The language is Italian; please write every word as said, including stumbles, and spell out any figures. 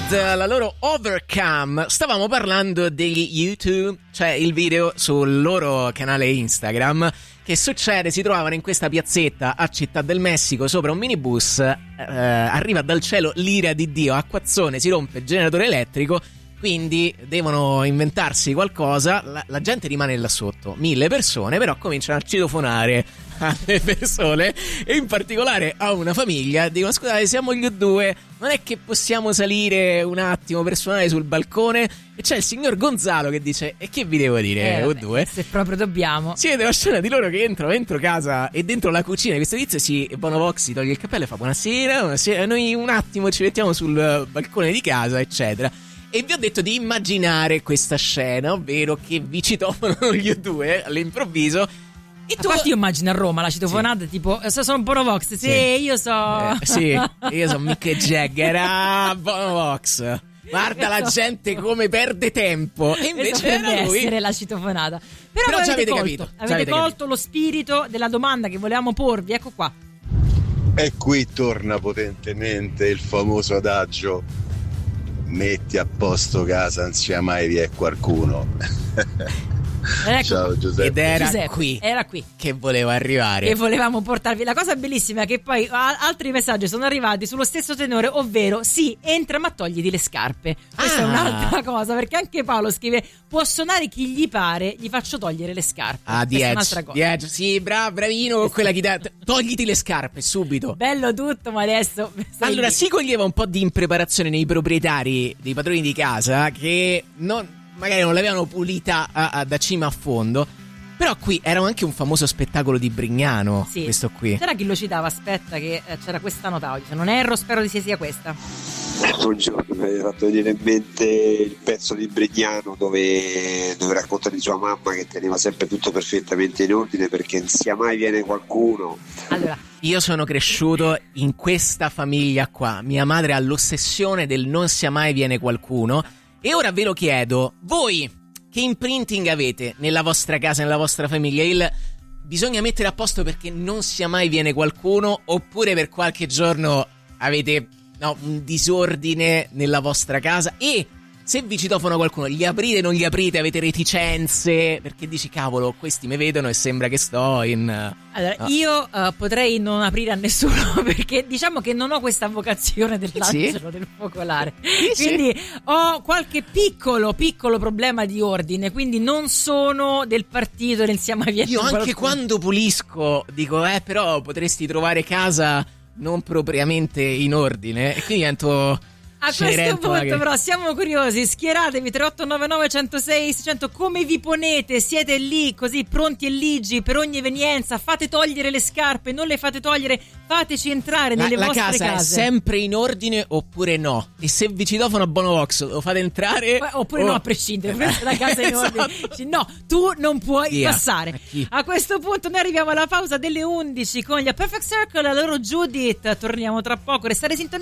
Kid, la loro Overcome. Stavamo parlando degli YouTube, cioè il video sul loro canale Instagram. Che succede? Si trovavano in questa piazzetta a Città del Messico sopra un minibus, eh, arriva dal cielo l'ira di Dio, acquazzone, si rompe il generatore elettrico, quindi devono inventarsi qualcosa. La, la gente rimane là sotto, mille persone, però cominciano a citofonare alle persone e in particolare a una famiglia. Dicono: scusate, siamo gli U due, non è che possiamo salire un attimo per suonare sul balcone? E c'è il signor Gonzalo che dice: e che vi devo dire, eh, U due? Se proprio dobbiamo. Si vede la scena di loro che entrano dentro casa e dentro la cucina questo tizio si, Bonovox si toglie il cappello e fa: buonasera, buonasera, noi un attimo ci mettiamo sul balcone di casa, eccetera. E vi ho detto di immaginare questa scena, ovvero che vi citofonano gli U due all'improvviso. E tu... A parte io immagino a Roma la citofonata, sì. Tipo sono Bonovox, sì, sì, io so eh, sì, io sono Mick Jagger, ah, Bonovox. Guarda la gente come perde tempo. E invece era lui. Essere la citofonata. Però, Però già avete avete colto, capito. Avete avete colto capito. lo spirito della domanda che volevamo porvi. Ecco qua. E qui torna potentemente il famoso adagio: metti a posto casa, non sia mai vi è qualcuno. Ecco. Ciao Giuseppe. Ed era Giuseppe, qui era qui che voleva arrivare. E volevamo portarvi. La cosa bellissima è che poi altri messaggi sono arrivati sullo stesso tenore, ovvero: sì, entra ma togliti le scarpe. Questa ah. è un'altra cosa, perché anche Paolo scrive: può suonare chi gli pare, gli faccio togliere le scarpe. Ah, di Questa è Edge, un'altra cosa. di Edge. Sì, bravo, bravino con quella chitarra. Togliti le scarpe subito. Bello tutto, ma adesso allora lì. Si coglieva un po' di impreparazione nei proprietari, dei padroni di casa, che non magari non l'avevano pulita a, a, da cima a fondo. Però qui era anche un famoso spettacolo di Brignano, sì. Questo qui. C'era chi lo citava, aspetta che eh, c'era questa nota oggi. Se non erro, spero di sia sia questa. Buongiorno, mi hai fatto venire in mente il pezzo di Brignano dove, dove racconta di sua mamma che teneva sempre tutto perfettamente in ordine perché non sia mai viene qualcuno. Allora, io sono cresciuto in questa famiglia qua. Mia madre ha l'ossessione del non sia mai viene qualcuno. E ora ve lo chiedo, voi che imprinting avete nella vostra casa, nella vostra famiglia? Il bisogna mettere a posto perché non sia mai viene qualcuno, oppure per qualche giorno avete no, un disordine nella vostra casa? E se vi citofono qualcuno, gli aprite, non gli aprite, avete reticenze? Perché dici, cavolo, questi mi vedono e sembra che sto in... Allora, no. io uh, potrei non aprire a nessuno perché diciamo che non ho questa vocazione dell'angelo, sì. del focolare. Sì, quindi sì. ho qualche piccolo, piccolo problema di ordine, quindi non sono del partito del sia mai viene Io qualcuno. anche quando pulisco dico, eh, però potresti trovare casa non propriamente in ordine, e quindi divento... A questo punto che... però siamo curiosi, schieratevi tre otto nove nove uno zero sei sei zero zero, come vi ponete? Siete lì così pronti e ligi per ogni evenienza? Fate togliere le scarpe, non le fate togliere, fateci entrare la, nelle la vostre casa case. è sempre in ordine oppure no? E se vi citofono a Bonovox lo fate entrare? Beh, oppure o... no, a prescindere, la casa è in ordine. Esatto. No, tu non puoi Via. passare. A questo punto noi arriviamo alla pausa delle undici con gli A Perfect Circle, la loro Judith. Torniamo tra poco, restare sintonizzati.